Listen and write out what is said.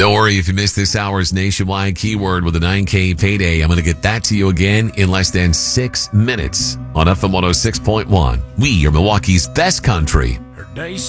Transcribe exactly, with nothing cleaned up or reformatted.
Don't worry if you missed this hour's nationwide keyword with a nine K payday. I'm going to get that to you again in less than six minutes on F M one oh six point one. We are Milwaukee's best country. Her days